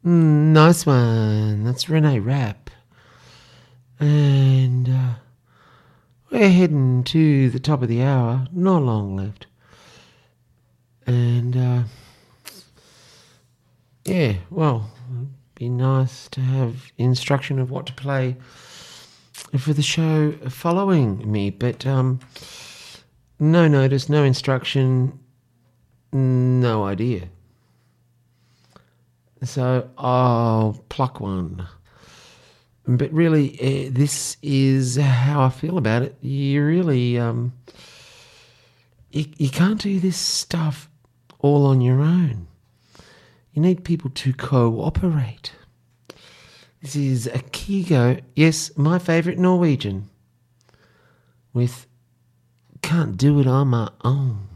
Nice one. That's Renee Rapp. And we're heading to the top of the hour. Not long left. And yeah, well, it'd be nice to have instruction of what to play for the show following me. But no notice, no instruction, no idea. So I'll pluck one. But really, this is how I feel about it. You really, you can't do this stuff all on your own. You need people to cooperate. This is a Kygo, yes, my favourite Norwegian, with Can't Do It On My Own.